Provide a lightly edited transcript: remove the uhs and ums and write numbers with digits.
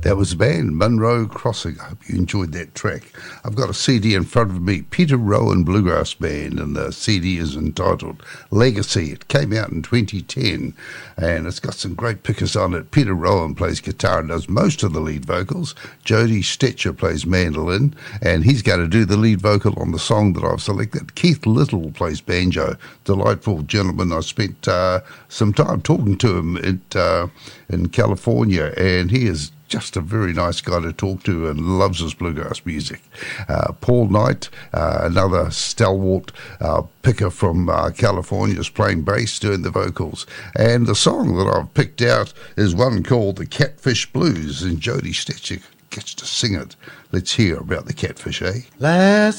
That was the band Munro Crossing. I hope you enjoyed that track. I've got a CD in front of me, Peter Rowan Bluegrass Band, and the CD is entitled Legacy. It came out in 2010, and it's got some great pickers on it. Peter Rowan plays guitar and does most of the lead vocals. Jody Stetcher plays mandolin, and he's going to do the lead vocal on the song that I've selected. Keith Little plays banjo. Delightful gentleman. I spent some time talking to him in California, and he is just a very nice guy to talk to and loves his bluegrass music. Paul Knight, another stalwart picker from California, is playing bass, doing the vocals. And the song that I've picked out is one called The Catfish Blues, and Jody Stetcher gets to sing it. Let's hear about the catfish, eh? Last